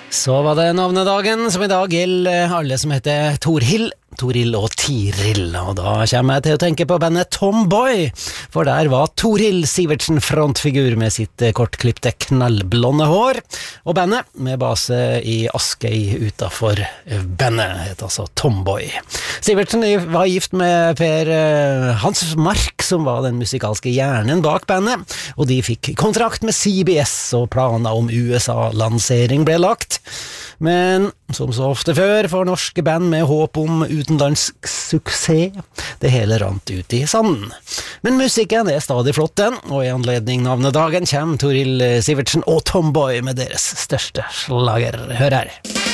Så var det navnedagen, som i dag gjelder alle som heter Torhild og Tiril, og da kommer jeg til å tenke på bandet Tomboy, for der var Torhild Sivertsen frontfigur med sitt kortklippte knallblonde hår, og bandet med base i Askøy utenfor bandet het altså Tomboy. Sivertsen var gift med Per Hans Mark, som var den musikalske hjernen bak bandet, og de fikk kontrakt med CBS, og planer om USA-lansering ble lagt. Men som så ofte før for norske band med håp om utenlandsk suksess, det hele rant ut i sanden. Men musikken er stadig flott den, og i anledning navnedagen kommer Torhild Sivertsen og Tomboy med deres største slager. Hør her.